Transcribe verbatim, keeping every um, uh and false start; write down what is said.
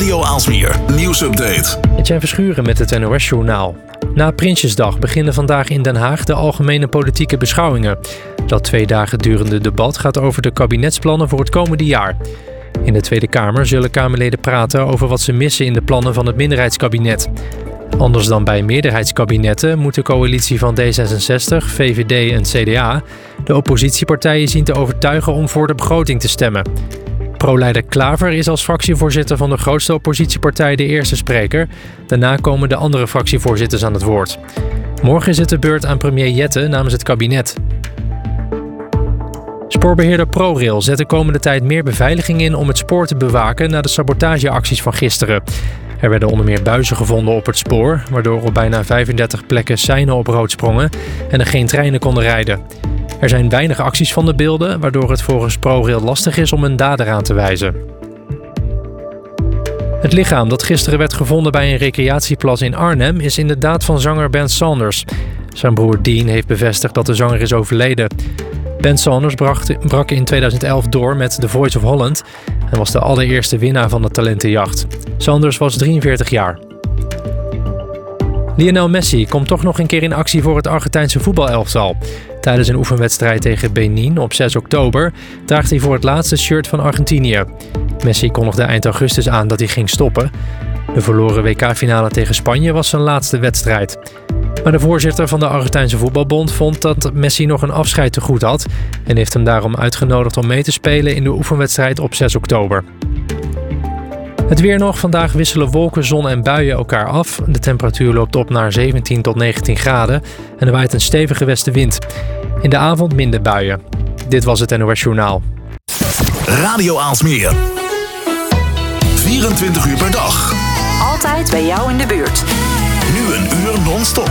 Radio Aalsmeer nieuwsupdate. Etienne Verschuren met het N O S-journaal. Na Prinsjesdag beginnen vandaag in Den Haag de algemene politieke beschouwingen. Dat twee dagen durende debat gaat over de kabinetsplannen voor het komende jaar. In de Tweede Kamer zullen Kamerleden praten over wat ze missen in de plannen van het minderheidskabinet. Anders dan bij meerderheidskabinetten moet de coalitie van D zesenzestig, V V D en C D A de oppositiepartijen zien te overtuigen om voor de begroting te stemmen. Pro-leider Klaver is als fractievoorzitter van de grootste oppositiepartij de eerste spreker. Daarna komen de andere fractievoorzitters aan het woord. Morgen is het de beurt aan premier Jette namens het kabinet. Spoorbeheerder ProRail zet de komende tijd meer beveiliging in om het spoor te bewaken na de sabotageacties van gisteren. Er werden onder meer buizen gevonden op het spoor, waardoor op bijna vijfendertig plekken seinen op rood sprongen en er geen treinen konden rijden. Er zijn weinig acties van de beelden, waardoor het volgens ProRail lastig is om een dader aan te wijzen. Het lichaam dat gisteren werd gevonden bij een recreatieplas in Arnhem is inderdaad van zanger Ben Saunders. Zijn broer Dean heeft bevestigd dat de zanger is overleden. Ben Saunders bracht, brak in tweeduizend elf door met The Voice of Holland en was de allereerste winnaar van de talentenjacht. Saunders was drieënveertig jaar. Lionel Messi komt toch nog een keer in actie voor het Argentijnse voetbalelftal. Tijdens een oefenwedstrijd tegen Benin op zes oktober draagt hij voor het laatste shirt van Argentinië. Messi kondigde eind augustus aan dat hij ging stoppen. De verloren W K-finale tegen Spanje was zijn laatste wedstrijd. Maar de voorzitter van de Argentijnse voetbalbond vond dat Messi nog een afscheid te goed had en heeft hem daarom uitgenodigd om mee te spelen in de oefenwedstrijd op zes oktober. Het weer nog. Vandaag wisselen wolken, zon en buien elkaar af. De temperatuur loopt op naar zeventien tot negentien graden en er waait een stevige westenwind. In de avond minder buien. Dit was het N O S Journaal. Radio Aalsmeer. vierentwintig uur per dag. Altijd bij jou in de buurt.